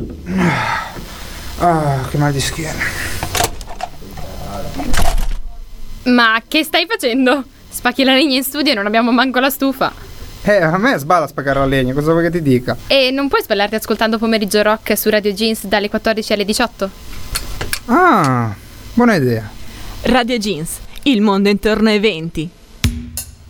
Che mal di schiena. Ma che stai facendo? Spacchi la legna in studio e non abbiamo manco la stufa. A me sballa spaccare la legna, cosa vuoi che ti dica? E non puoi sballarti ascoltando Pomeriggio Rock su Radio Jeans dalle 14 alle 18? Ah, buona idea. Radio Jeans, il mondo intorno ai 20.